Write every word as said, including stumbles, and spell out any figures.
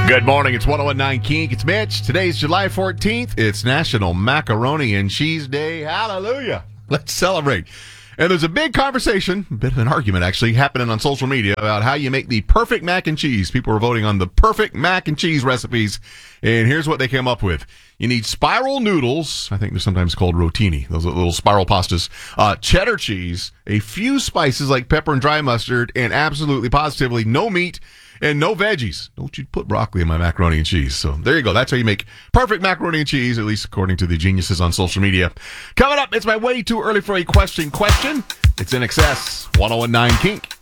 Good morning. It's one oh one nine Kink. It's Mitch. Today's July fourteenth. It's National Macaroni and Cheese Day. Hallelujah. Let's celebrate. And there's a big conversation, a bit of an argument actually, happening on social media about how you make the perfect mac and cheese. People are voting on the perfect mac and cheese recipes. And here's what they came up with. You need spiral noodles. I think they're sometimes called rotini. Those are little spiral pastas. Uh, cheddar cheese, a few spices like pepper and dry mustard, and absolutely positively no meat and no veggies. Don't you put broccoli in my macaroni and cheese. So there you go. That's how you make perfect macaroni and cheese, at least according to the geniuses on social media. Coming up, it's my way too early for a question question. It's N X S one oh one nine Kink.